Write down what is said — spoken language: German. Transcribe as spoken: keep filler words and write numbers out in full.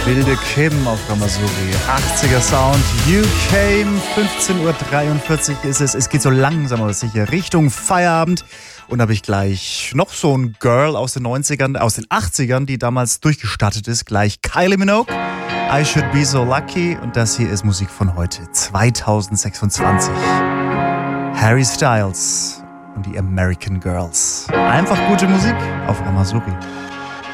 Wilde Kim auf Ramazzotti. achtziger Sound. You Came. fünfzehn Uhr dreiundvierzig ist es. Es geht so langsam aber sicher Richtung Feierabend. Und da habe ich gleich noch so ein Girl aus den neunzigern, aus den achtzigern, die damals durchgestartet ist. Gleich Kylie Minogue. I Should Be So Lucky. Und das hier ist Musik von heute, zweitausendsechsundzwanzig. Harry Styles und die American Girls. Einfach gute Musik auf Ramazzotti.